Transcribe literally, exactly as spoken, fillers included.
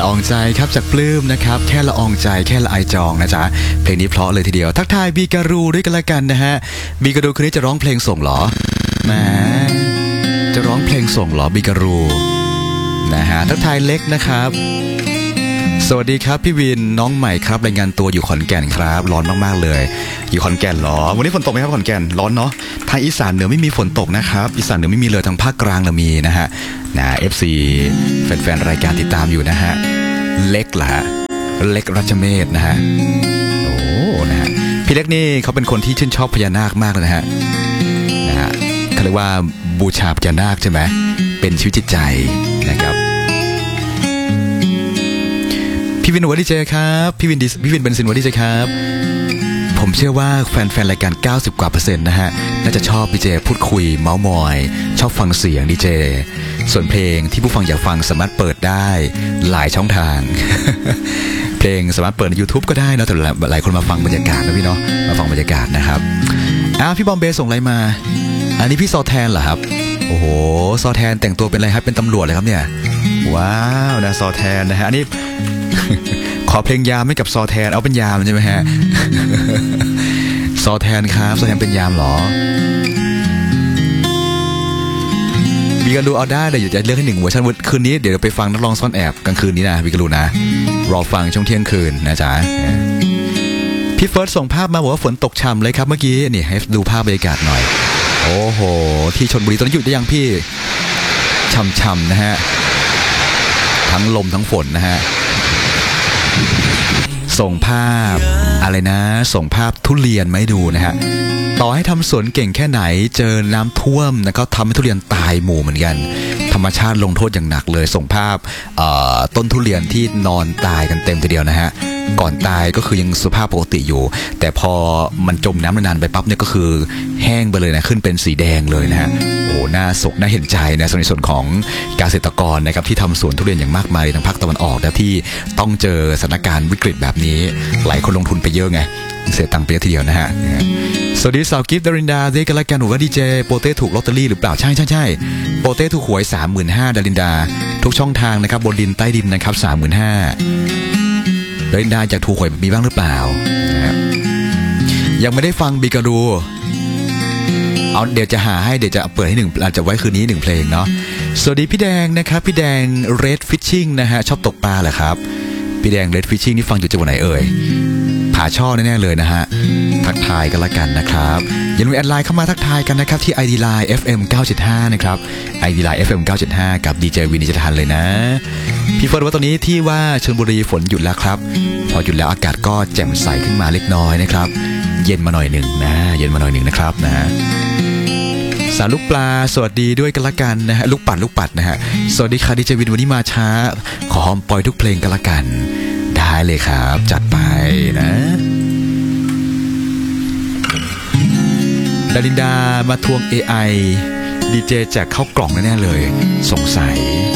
ละอองใจครับจากปลื้มนะครับแค่ละอองใจแค่ละอายจองนะจ๊ะเพลงนี้เพราะเลยทีเดียวทักทายบีการูด้วยกันละกันนะฮะบีการูคืนนี้จะร้องเพลงส่งเหรอแหมจะร้องเพลงส่งเหรอบีการูนะฮะทักทายเล็กนะครับสวัสดีครับพี่วินน้องใหม่ครับรายงานตัวอยู่ขอนแก่นครับร้อนมากๆเลยอยู่ขอนแก่นเหรอวันนี้ฝนตกไหมครับขอนแก่นร้อนเนาะทางอีสานเหนือไม่มีฝนตกนะครับอีสานเหนือไม่มีเลยทางภาคกลางเรามีนะฮะนะเอฟซีแฟนๆรายการติดตามอยู่นะฮะเล็กเหรอฮะเล็กรัชเมธนะฮะโอ้นะฮะพี่เล็กนี่เขาเป็นคนที่ชื่นชอบพญานาคมากเลยนะฮะนะฮะเขาเรียกว่าบูชาพญานาคใช่ไหมเป็นชีวิตจิตใจนะครับพี่วินวัดีเจครับพี่วินพี่วินเบนซินวัดีเจครับผมเชื่อว่าแฟนๆรายการเก้าสิบกว่าเปอร์เซ็นต์นะฮะน่าจะชอบดีเจพูดคุยเมาส์มอยชอบฟังเสียงดีเจส่วนเพลงที่ผู้ฟังอยากฟังสามารถเปิดได้หลายช่องทาง เพลงสามารถเปิดใน YouTube ก็ได้นะแต่หลายคนมาฟังบรรยากาศนะพี่เนาะมาฟังบรรยากาศนะครับอ้าวพี่บอมเบย์ส่งอะไรมาอันนี้พี่ซอแทนเหรอครับโอ้โหซอแทนแต่งตัวเป็นอะไรครับเป็นตำรวจเลยครับเนี่ยว้าวนะซอแทนนะฮะอันนี้ขอเพลงยามให้กับซอแทนเอาเป็นยามใช่ไหมฮะ ซอแทนครับซอแทนเป็นยามหรอวิกาลูเอาได้เดี๋ยวจะเลือกให้หนึ่งเวอร์ชันคืนนี้เดี๋ยวไปฟังนักร้องซ่อนแอบกลางคืนนี้นะวิกาลูนะรอฟังช่วงเที่ยงคืนนะจ๊ะพี่เฟิร์สส่งภาพมาบอกว่าฝนตกช่ำเลยครับเมื่อกี้นี่ให้ดูภาพบรรยากาศหน่อยโอ้โหที่ชลบุรีตอนนี้หยุดได้ยังพี่ช่ำๆนะฮะทั้งลมทั้งฝนนะฮะส่งภาพอะไรนะส่งภาพทุเรียนมาให้ดูนะฮะต่อให้ทำสวนเก่งแค่ไหนเจอน้ำท่วมแล้วก็ทำให้ทุเรียนตายหมู่เหมือนกันธรรมชาติลงโทษอย่างหนักเลยส่งภาพต้นทุเรียนที่นอนตายกันเต็มทีเดียวนะฮะก่อนตายก็คือยังสภาพปกติอยู่แต่พอมันจมน้ำนานไปปั๊บเนี่ยก็คือแห้งไปเลยนะขึ้นเป็นสีแดงเลยนะฮะโอ้น่าสกน่าเห็นใจนะในส่วนของเกษตรกรนะครับที่ทำสวนทุเรียนอย่างมากมายทางภาคตะวันออกและที่ต้องเจอสถานการณ์วิกฤตแบบนี้หลายคนลงทุนไปเยอะไงเสียตังค์ไปเยอะทีเดียวนะฮะสวัสดีสาวกิฟต์ดารินดาด้วยกันละกันหนูว่าดีเจโปเต้ถูกลอตเตอรี่หรือเปล่าใช่ใช่ใช่โปเต้ถูกหวยสามหมื่นห้าดารินดาทุกช่องทางนะครับบนดินใต้ดินนะครับสามหมื่นห้าดารินดาอยากถูกหวยมีบ้างหรือเปล่านะครับยังไม่ได้ฟังบิการูเอาเดี๋ยวจะหาให้เดี๋ยวจะเปิดให้หนึ่งอาจจะไว้คืนนี้หนึ่งเพลงเนาะสวัสดีพี่แดงนะครับพี่แดง Red Fishing นะฮะชอบตกปลาเหรอครับพี่แดง Red Fishing นี่ฟังอยู่จังหวัดไหนเอ่ยผาช่อแน่ๆเลยนะฮะทักทายกันละกันนะครับอย่าลืมแอดไลน์เข้ามาทักทายกันนะครับที่ ไอ ดี Line เอฟ เอ็ม เก้าเจ็ดห้านะครับ ไอ ดี Line เอฟ เอ็ม เก้าเจ็ดห้ากับดีเจวินิจทันเลยนะพี่เฟิร์สว่าตอนนี้ที่ว่าชลบุรีฝนหยุดแล้วครับพอหยุดแล้วอากาศก็แจ่มใสขึ้นมาเล็กน้อยนะครับเย็นมาหน่อยหนึ่งนะเย็นมาหน่อยหนึ่งนะครับนะสาวลูกปลาสวัสดีด้วยกันละกันนะฮะลูกปัดลูกปัดนะฮะสวัสดีค่ะดีเจวินวันนี้มาช้าขอหอมปล่อยทุกเพลงกันละกันได้เลยครับจัดไปนะดารินดามาทวง เอ ไอ ดีเจแจกเข้ากล่องแน่ๆเลยสงสัย